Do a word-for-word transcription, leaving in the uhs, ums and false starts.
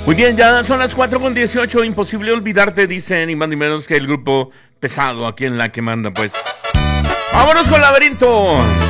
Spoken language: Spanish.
Muy bien, ya son las cuatro con dieciocho. Imposible olvidarte, dicen, y más ni menos que el grupo Pesado, aquí en La que manda, pues. ¡Vámonos con Laberinto!